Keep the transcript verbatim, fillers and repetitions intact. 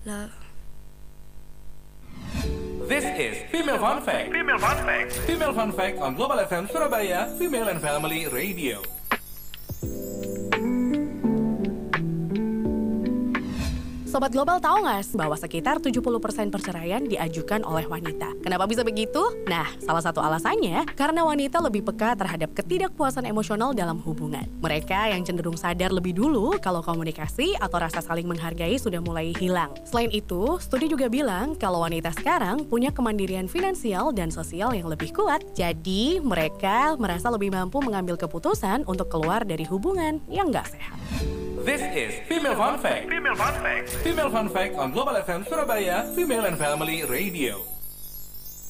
Lah. This is Female Fun Fact. Female Fun Fact. Female Fun Fact on Global F M Surabaya, Female and Family Radio. Sobat Global tahu nggak bahwa sekitar tujuh puluh persen perceraian diajukan oleh wanita? Kenapa bisa begitu? Nah, salah satu alasannya karena wanita lebih peka terhadap ketidakpuasan emosional dalam hubungan. Mereka yang cenderung sadar lebih dulu kalau komunikasi atau rasa saling menghargai sudah mulai hilang. Selain itu, studi juga bilang kalau wanita sekarang punya kemandirian finansial dan sosial yang lebih kuat. Jadi, mereka merasa lebih mampu mengambil keputusan untuk keluar dari hubungan yang nggak sehat. This is Female Fun Fact. Female Fun Fact. Female Fun Fact on Global F M Surabaya, Female and Family Radio.